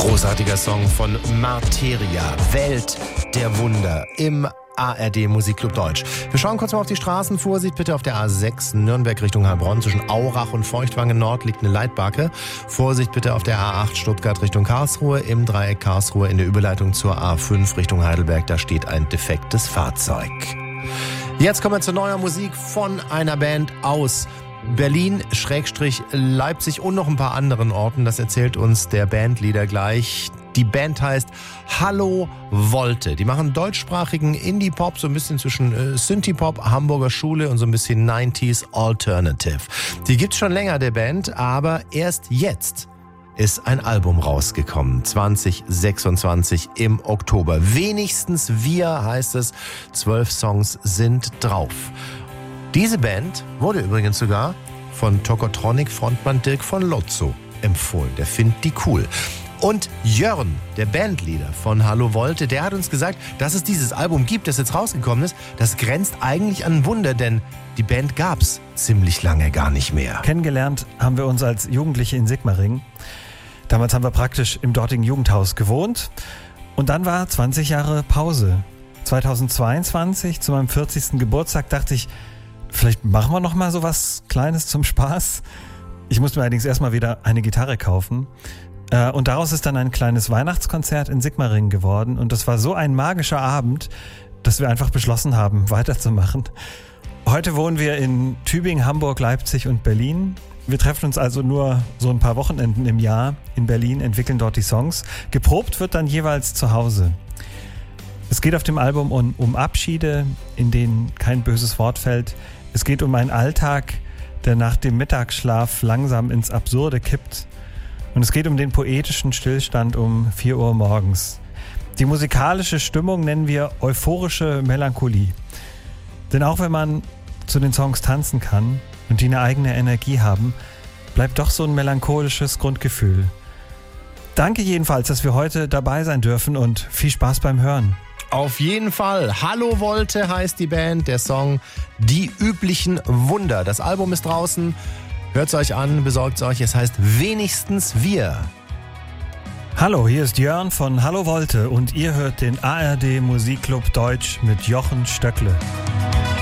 Großartiger Song von Materia, Welt der Wunder im ARD Musikclub Deutsch. Wir schauen kurz mal auf die Straßen. Vorsicht bitte auf der A6 Nürnberg Richtung Heilbronn. Zwischen Aurach und Feuchtwangen Nord liegt eine Leitbacke. Vorsicht bitte auf der A8 Stuttgart Richtung Karlsruhe. Im Dreieck Karlsruhe in der Überleitung zur A5 Richtung Heidelberg. Da steht ein defektes Fahrzeug. Jetzt kommen wir zu neuer Musik von einer Band aus Berlin, Leipzig und noch ein paar anderen Orten. Das erzählt uns der Bandleader gleich. Die Band heißt Hallo Volte. Die machen deutschsprachigen Indie-Pop, so ein bisschen zwischen Synthie-Pop, Hamburger Schule und so ein bisschen 90s Alternative. Die gibt's schon länger, der Band, aber erst jetzt ist ein Album rausgekommen. 2026 im Oktober. Wenigstens wir, heißt es. 12 Songs sind drauf. Diese Band wurde übrigens sogar von Tokotronic-Frontmann Dirk von Lotzo empfohlen. Der findet die cool. Und Jörn, der Bandleader von Hallo Volte, der hat uns gesagt, dass es dieses Album gibt, das jetzt rausgekommen ist. Das grenzt eigentlich an ein Wunder, denn die Band gab's ziemlich lange gar nicht mehr. Kennengelernt haben wir uns als Jugendliche in Sigmaringen. Damals haben wir praktisch im dortigen Jugendhaus gewohnt. Und dann war 20 Jahre Pause. 2022, zu meinem 40. Geburtstag, dachte ich, vielleicht machen wir noch mal so was Kleines zum Spaß. Ich musste mir allerdings erstmal wieder eine Gitarre kaufen. Und daraus ist dann ein kleines Weihnachtskonzert in Sigmaringen geworden. Und das war so ein magischer Abend, dass wir einfach beschlossen haben, weiterzumachen. Heute wohnen wir in Tübingen, Hamburg, Leipzig und Berlin. Wir treffen uns also nur so ein paar Wochenenden im Jahr in Berlin, entwickeln dort die Songs. Geprobt wird dann jeweils zu Hause. Es geht auf dem Album um Abschiede, in denen kein böses Wort fällt. Es geht um einen Alltag, der nach dem Mittagsschlaf langsam ins Absurde kippt. Und es geht um den poetischen Stillstand um 4 Uhr morgens. Die musikalische Stimmung nennen wir euphorische Melancholie. Denn auch wenn man zu den Songs tanzen kann und die eine eigene Energie haben, bleibt doch so ein melancholisches Grundgefühl. Danke jedenfalls, dass wir heute dabei sein dürfen und viel Spaß beim Hören. Auf jeden Fall. Hallo Volte heißt die Band, der Song Die üblichen Wunder. Das Album ist draußen. Hört es euch an, besorgt es euch. Es heißt Wenigstens wir. Hallo, hier ist Jörn von Hallo Volte und ihr hört den ARD Musikclub Deutsch mit Jochen Stöckle.